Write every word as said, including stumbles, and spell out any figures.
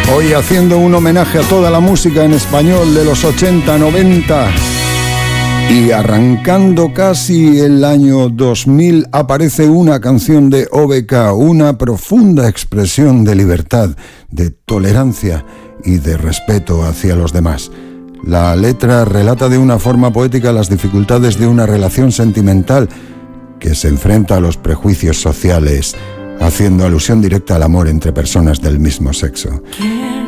Hoy haciendo un homenaje a toda la música en español de los ochenta, noventa. Y arrancando casi el año dos mil aparece una canción de O B K, una profunda expresión de libertad, de tolerancia y de respeto hacia los demás. La letra relata de una forma poética las dificultades de una relación sentimental que se enfrenta a los prejuicios sociales, haciendo alusión directa al amor entre personas del mismo sexo.